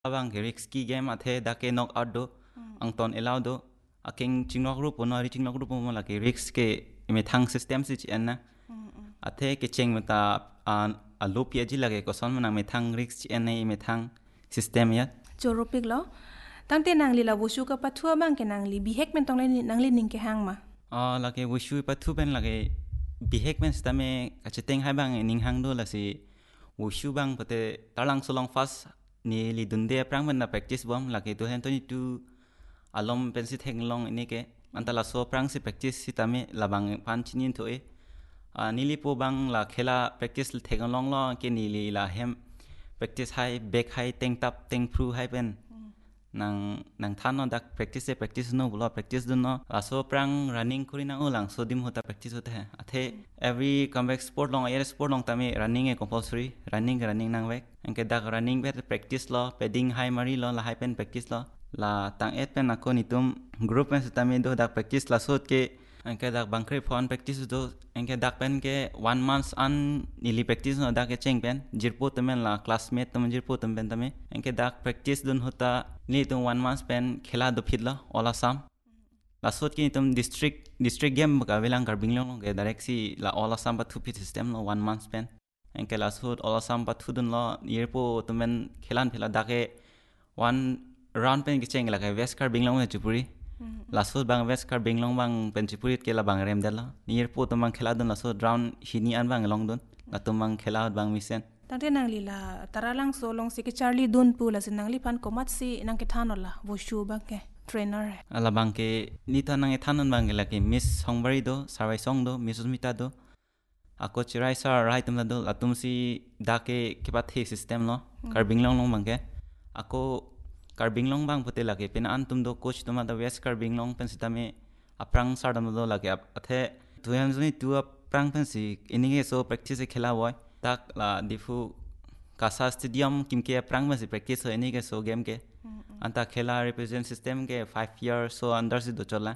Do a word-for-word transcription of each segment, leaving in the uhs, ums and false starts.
abang ke risky game athe da ke knock out do ang ton allow do aking chingnok ru pono ri chingnok ru pomo la ke risk ke me thang system si chen na athe ke cheng mata a loop ye ji lage ko son mana me thang risk chen nei me thang system ya Joropik lo tangte nangli la wusu ka pathua bang ke nangli bihek men tong nangli ning ke hang ma a lage wushu pathu ben lage bihek men sta me kacheteng hai bang ning hang do la si wushu bang pate talang solong fast ni li dunde prang men na practice bom lage to hen to ni tu alom pensi theng long ini ke antala so prang si practice si tame labang pan chinin to e nili po bang la khela practice theng long lo ke nili la hem practice hai back hai teng tap teng pru hai pen nang nang than no dak practice se practice no bula practice dun no so prang running kuri na ulang so dim hota practice hote hai athe every comeback sport long air sport long tame running e compulsory running running nang vek enke dak running bet practice lo padding hai mari lo la hai pen practice lo la tang et pen ako nitum group men tame do dak practice la sot ke enke dak bangkre phone practice do enke dak pen ke one month an nili practice no dak ke cheng pen jirpo tamen la classmate tam jirpo tam pen tame enke dak practice dun hota ni tum one month pen khela do phitla ola sam la sot ki tum district district game ka velang kar binglong ke direct si la ola sam ba thu phit system no one month pen enke la sot ola sam ba thu dun lo yerpo tamen khelan phela dake one round pen ke cheng la ke west kar binglong ne chupuri lasot bang west kar binglong bang penchipurit ke la bang rem dala nier po tomang khela dun lasot round hini an bang long dun la tomang khela bang misen tangte nangli la taralang so long si ke charlie dun pu la sin nangli pan komat si nang ke thanola wushu bang ke trainer ala bang ke ni ta nang e thanon bang la ke miss songbari do sarai song do miss usmita do ako chirai sa rai tum do atum si da ke ke pa the system lo kar binglong long bang ke ako kar binglong bang pote lage pen an tum do coach tuma da west kar binglong pen sitame aprang sar dam do lage athe tu han joni tu aprang pen si ininge so practice khela boy tak la difu kasa stadium kimke aprang ma si practice ho inige so game ke anta khela represent system ke five year so under si do chola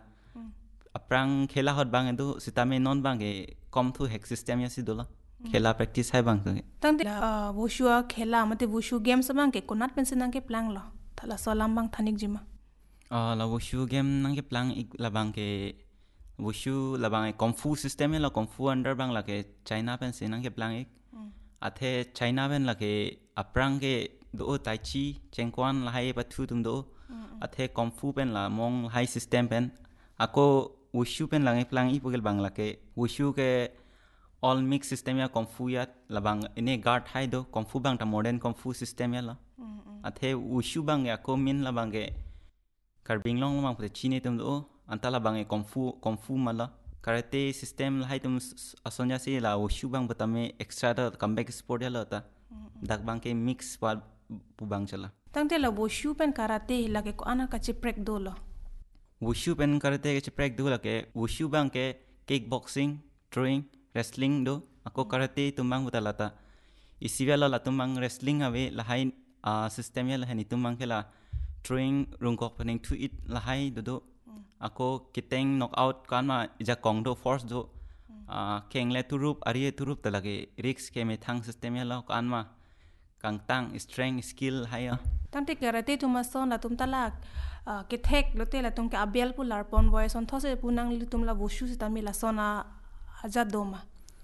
aprang khela hot bang do sitame non bang ke kom thu hack system ya si dola khela practice hai bang tangte wushu khela mate wushu games bang ke konat pen sin nang ke plang lo thala solam bang thanik jima ah la wushu game nang ke plang ik la bang ke wushu la bang kung fu system la kung fu under bang la ke china pen sin nang ke plang ik athe china pen la ke aprang ke do tai chi chengkwan la hai pathu tum do athe kung fu pen la mong hai system pen ako wushu pen la nge plang i pugel bang la ke wushu ke all mix system ya kung fu ya la bang ine guard hai do kung fu bang ta modern kung fu system ya la athe wushu bang ya ko min la bang ke kar binglong bang pute chine tum do antala bang e kung fu kung fu mala karate system la hai tum asonya si la wushu bang batame extra da comeback sport ya la ta dak bang ke mix pa pu bang chala tangte la wushu pen karate la ke ko ana ka chiprek do lo wushu pen karate ke chiprek do la ke wushu bang ke kickboxing throwing wrestling do ako karate tumang butalata isibela la tumang wrestling ave la hai Uh, system ya lah ni tumang kela throwing rungkok pening to it la hai do do ako kiteng knock out kan ma ja kong do force do uh, keng le turup ari turup ta lage risk ke me thang system ya la kan ma kang tang strength skill hai ya tangte karate tuma son la tum talak ke thek lote la tum ke abel pu lar pon boy son those pu nang li tum la wushu sitami la sona aja doma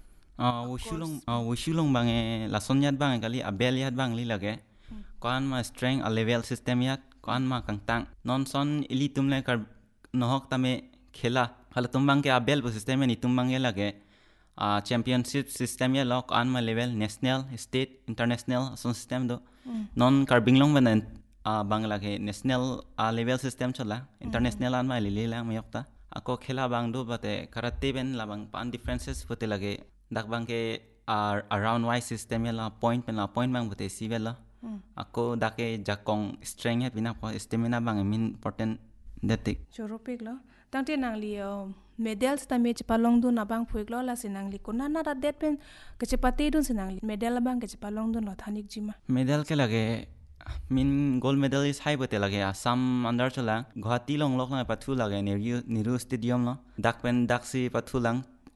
uh, wushu long uh, wushu long bang e la son yat bang kali abel yat bang li lage kan ma strength a level system ya kan ma kang tang non son ili tumle kar nohok tame khela hala tumbang ke abel bu system ni tumbang ya lage a championship system ya lok an ma level national state international son system do non kar binglong ban a bangla ke national a level system chola international an ma lili la ma yokta ako khela bang do bate karate ben la bang pan differences bote lage dak bang ke around wise system ya la point pen la point bang bote si la ako dake jakong strength ya bina po stamina bang min important detik choropik lo tangte nangli medals ta me chipalong dun abang phuik lo la sinangli kona na da det pen ke chipate dun sinangli medal bang ke chipalong dun lo thanik jima medal ke lage min gold medalist hai bote lage assam under chola guwahati long lok na pathu lage niru niru stadium lo dak pen dak si pathu lang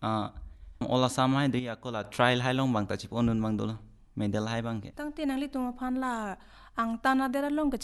ola samai de yakola trial hai long bang ta chip onun bang do medal hai bang ke tangte nangli tuma phan la ang tana dera long ke